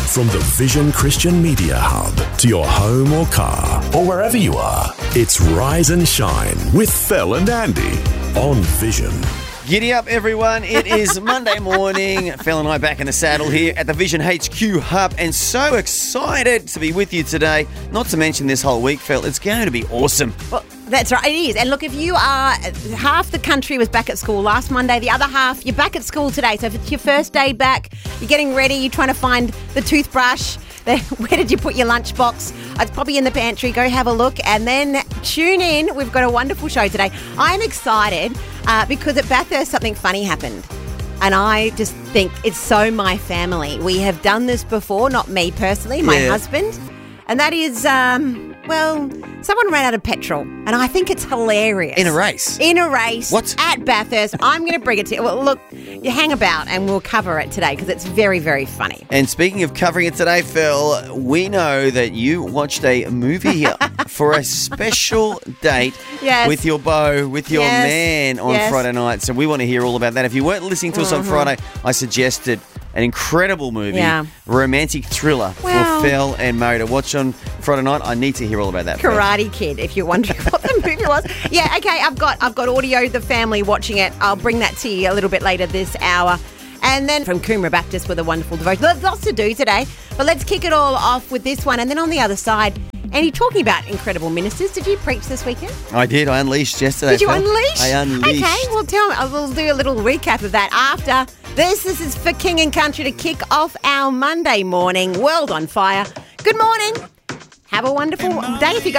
From the Vision Christian Media Hub to your home or car or wherever you are, it's Rise and Shine with Phil and Andy on Vision. Giddy up, everyone. It is Monday morning. Phil and I back in the saddle here at the Vision HQ Hub, and so excited to be with you today. Not to mention this whole week, Phil. It's going to be awesome. Well, that's right, it is. And look, if you are, half the country was back at school last Monday, the other half, you're back at school today. So if it's your first day back, you're getting ready, you're trying to find the toothbrush, where did you put your lunchbox? It's probably in the pantry. Go have a look and then tune in. We've got a wonderful show today. I'm excited because at Bathurst something funny happened. And I just think it's so my family. We have done this before, not me personally, my husband. And that is, someone ran out of petrol. And I think it's hilarious. In a race? In a race. What? At Bathurst. I'm going to bring it to you. Well, look, you hang about and we'll cover it today because it's very, very funny. And speaking of covering it today, Phil, we know that you watched a movie for a special date with your beau, with your man on Friday night. So we want to hear all about that. If you weren't listening to us on Friday, I suggested an incredible movie, romantic thriller for Phil and Mary to watch on Friday night. I need to hear all about that. Karate Kid, if you're wondering what the movie was. Yeah, okay, I've got audio, the family watching it. I'll bring that to you a little bit later this hour. And then from Coomera Baptist with a wonderful devotion. There's lots to do today, but let's kick it all off with this one. And then on the other side, Andy, talking about incredible ministers, did you preach this weekend? I did. I unleashed yesterday. Did you unleash? I unleashed. Okay, well, tell me. We'll do a little recap of that after this. This is for King and Country to kick off our Monday morning. World on fire. Good morning. Have a wonderful day if you go